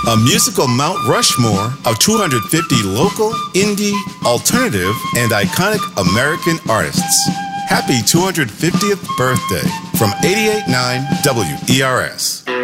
A musical Mount Rushmore of 250 local, indie, alternative, and iconic American artists. Happy 250th birthday from 88.9 WERS.